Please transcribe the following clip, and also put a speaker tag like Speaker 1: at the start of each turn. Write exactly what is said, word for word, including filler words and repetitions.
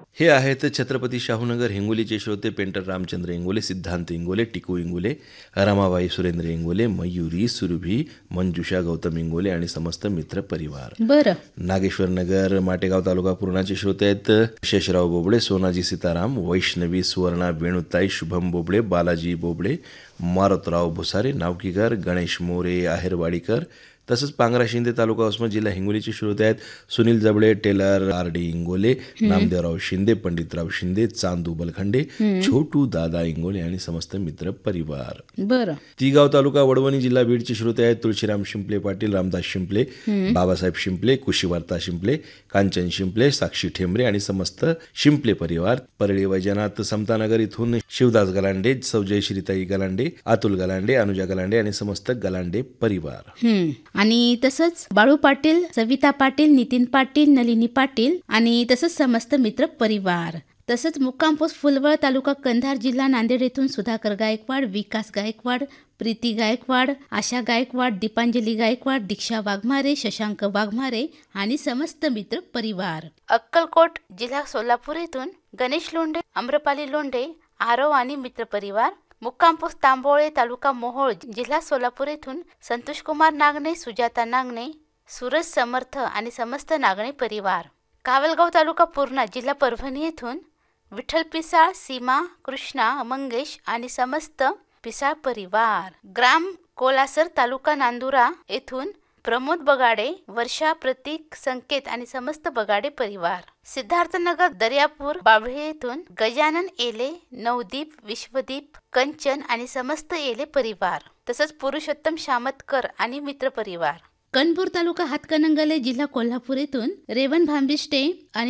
Speaker 1: हे आहेत छत्रपती शाहूनगर हिंगोलीचे श्रोते पेंटर रामचंद्र इंगोले, सिद्धांत इंगोले, टिकू इंगोले, रमाबाई सुरेंद्र इंगोले, मयुरी, सुरभी, मंजुषा गौतम इंगोले आणि समस्त मित्र परिवार.
Speaker 2: बरं.
Speaker 1: नागेश्वर नगर, माटेगाव तालुका पूर्णाचे श्रोते आहेत शेषराव बोबडे, सोनाजी सीताराम, वैष्णवी सुवर्णा, वेणुताई, शुभम बोबडे, बालाजी बोबडे, मारुतराव भुसारे, नावकीकर, गणेश मोरे, आहेरवाडीकर, तसंच पांगरा शिंदे, तालुका उस्मानाबाद जिल्हा हिंगोलीचे श्रोते आहेत सुनील जबडे, teller, R D Ingole, Namdevrao Shinde, Panditrao Shinde, Chandu Balkhande, छोटू दादा इंगोले आणि समस्त मित्र परिवार.
Speaker 2: बरं.
Speaker 1: तिगाव तालुका वडवणी जिल्हा बीडचे श्रोते आहेत तुळशीराम शिंपले पाटील, रामदास शिंपले, बाबासाहेब शिंपले, कुशीवार्ता शिंपले, कांचन शिंपले, साक्षी ठेंबरे आणि समस्त शिंपले परिवार. परळी वैजनाथ समतानगर इथून शिवदास गलांडे, सौजयश्रीताई गलांडे, अतुल गलांडे, अनुजा गलांडे आणि समस्त गलांडे परिवार.
Speaker 2: हम्म आणि तसंच बाळू पाटील, सविता पाटील, नितीन पाटील, नलिनी पाटील आणि तसंच समस्त मित्र परिवार. तसंच मुक्काम पोस्ट फुलवळ, तालुका कंधार, जिल्हा नांदेड येथून सुधाकर गायकवाड, विकास गायकवाड, प्रीती गायकवाड, आशा गायकवाड, दीपांजली गायकवाड, दीक्षा वाघमारे, शशांक वाघमारे आणि समस्त मित्र परिवार. अक्कलकोट, जिल्हा सोलापूर येथून गणेश लोंढे, अम्रपाली लोंढे, आरव आणि मित्र परिवार. मुक्काम पोस्ट तांबोळे, तालुका मोहोळ, जिल्हा सोलापूर येथून संतोष कुमार नागणे, सुजाता नागणे, सूरज समर्थ आणि समस्त नागणे परिवार. कावलगाव, तालुका पूर्णा, जिल्हा परभणी येथून विठ्ठल पिसाळ, सीमा, कृष्णा, मंगेश आणि समस्त पिसाळ परिवार. ग्राम कोलासर, तालुका नांदुरा येथून प्रमोद बगाडे, वर्षा, प्रतीक, संकेत आणि समस्त बगाडे परिवार. सिद्धार्थनगर, दर्यापूर, बाभळे येथून गजानन एले, नवदीप, विश्वदीप, कंचन आणि समस्त एले परिवार. तसंच पुरुषोत्तम शामतकर आणि मित्र परिवार. कणपूर, तालुका हातकणंगले, जिल्हा कोल्हापूर येथून रेवण भांबिष्टे आणि